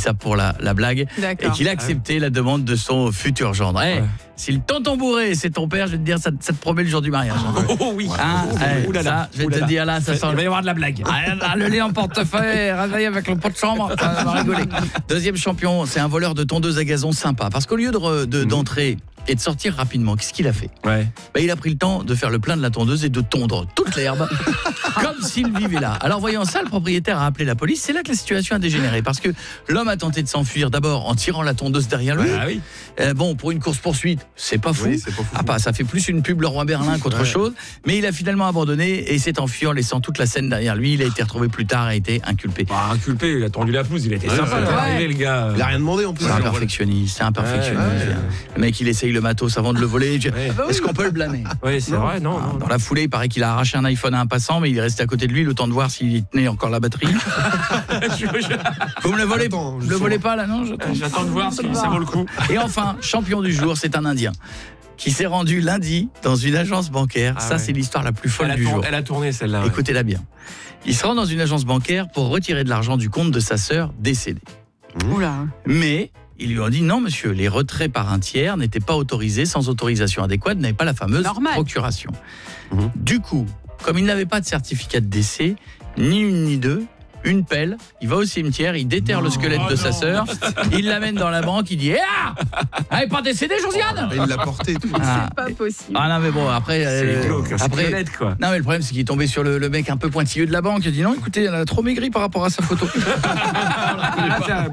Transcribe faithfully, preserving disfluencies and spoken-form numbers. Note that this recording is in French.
ça pour la, la blague. D'accord. Et qu'il a accepté la demande de son futur gendre. Hey, ouais. Si le tonton bourré, c'est ton père, je vais te dire, ça, ça te promet le jour du mariage. Hein. Oh oui. Hein, oh, hey, oh, là, ça, je vais te dire là, ça sent. Il va y avoir de la blague. Ah, le lit en portefeuille, réveillé avec le pot de chambre, ça va rigoler. Deuxième champion, c'est un voleur de tondeuse à gazon sympa. Parce qu'au lieu de, de, mmh. d'entrer et de sortir rapidement, qu'est-ce qu'il a fait? Ouais. Bah, il a pris le temps de faire le plein de la tondeuse et de tondre toute l'herbe comme s'il vivait là. Alors voyant ça, le propriétaire a appelé la police. C'est là que la situation a dégénéré parce que l'homme a tenté de s'enfuir d'abord en tirant la tondeuse derrière lui. Ah oui. Euh, bon, pour une course-poursuite, c'est pas fou. Oui, c'est pas fou. Ah, pas, ça fait plus une pub Leroy Merlin qu'autre ouais. chose. Mais il a finalement abandonné et s'est enfui en laissant toute la scène derrière lui. Il a été retrouvé plus tard et a été inculpé. Bah, inculpé, il a tendu la pelouse, il a été ouais, sympa. Ouais. Arrivé, le gars. Il a rien demandé en plus. C'est un perfectionniste, c'est un perfectionniste. Ouais, ouais. Le mec, il essaye le matos avant de le voler. Ouais. Est-ce qu'on peut le blâmer? Oui, c'est non. vrai, non, non. Dans la foulée, il paraît qu'il a arraché un iPhone à un passant, mais il est resté à côté de lui le temps de voir s'il tenait encore la batterie. Vous me le volez pas? Vous le volez pas là, non? J'attends, J'attends de voir si ça vaut le coup. Et enfin, champion du jour, c'est un Indien qui s'est rendu lundi dans une agence bancaire. Ah ça, ouais. c'est l'histoire la plus folle elle du tourné, jour. Elle a tourné celle-là. Ouais. Écoutez-la bien. Il se rend dans une agence bancaire pour retirer de l'argent du compte de sa sœur décédée. Oula. Mais ils lui ont dit non monsieur, les retraits par un tiers n'étaient pas autorisés sans autorisation adéquate, n'avaient pas la fameuse Normal. procuration. Mmh. Du coup, comme il n'avait pas de certificat de décès, ni une ni deux, une pelle, il va au cimetière, il déterre non, le squelette oh de non. sa sœur, il l'amène dans la banque, il dit « Ah, elle n'est pas décédée, Josiane !» Il l'a porté et tout. Ah. C'est pas possible. Ah non mais bon, après... C'est euh, glauque, après squelette, quoi. Non mais le problème c'est qu'il est tombé sur le, le mec un peu pointilleux de la banque, il a dit « Non, écoutez, elle a trop maigri par rapport à sa photo. »